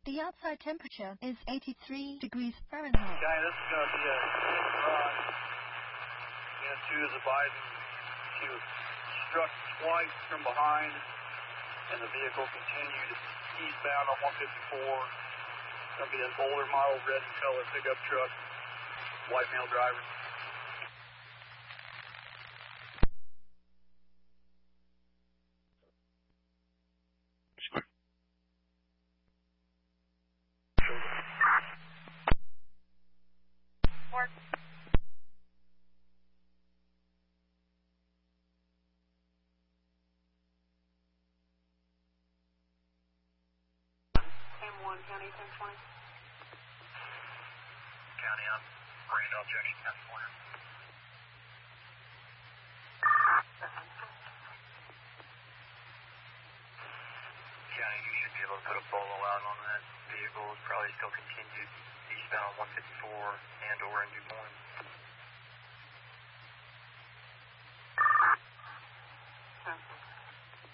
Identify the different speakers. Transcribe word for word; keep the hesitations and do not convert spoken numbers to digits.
Speaker 1: The outside temperature is eighty-three degrees Fahrenheit.
Speaker 2: Okay, this is going to be a hit and run into the Biden. She was struck twice from behind, and the vehicle continued eastbound on one fifty-four. It's going to be an older model red and color pickup truck, white male driver.
Speaker 3: County ten twenty.
Speaker 2: County on Randall Junction ten twenty. County, you should be able to put a bolo out on that vehicle. It's probably still continued eastbound on one fifty-four and or